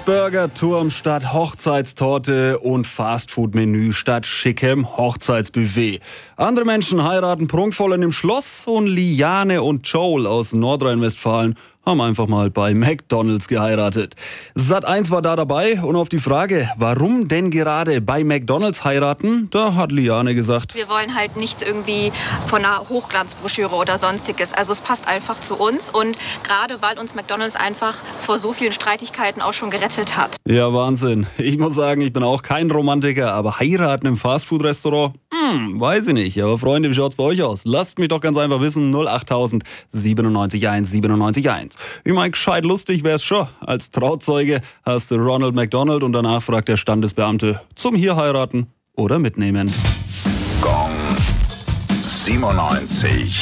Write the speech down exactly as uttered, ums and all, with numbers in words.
Cheeseburger-Turm statt Hochzeitstorte und Fastfood-Menü statt schickem Hochzeitsbuffet. Andere Menschen heiraten prunkvoll in dem Schloss und Liane und Joel aus Nordrhein-Westfalen haben einfach mal bei McDonald's geheiratet. Sat eins war da dabei und auf die Frage, warum denn gerade bei McDonald's heiraten, da hat Liane gesagt: Wir wollen halt nichts irgendwie von einer Hochglanzbroschüre oder sonstiges. Also es passt einfach zu uns und gerade weil uns McDonald's einfach vor so vielen Streitigkeiten auch schon gerettet hat. Ja, Wahnsinn. Ich muss sagen, ich bin auch kein Romantiker, aber heiraten im Fastfood-Restaurant? Hm, weiß ich nicht. Aber Freunde, wie schaut's bei euch aus? Lasst mich doch ganz einfach wissen, null achttausend siebenundneunzig eins siebenundneunzig eins. Ich meine, gescheit lustig wär's schon. Als Trauzeuge hast du Ronald McDonald und danach fragt der Standesbeamte zum hier heiraten oder mitnehmen. Gong siebenundneunzig.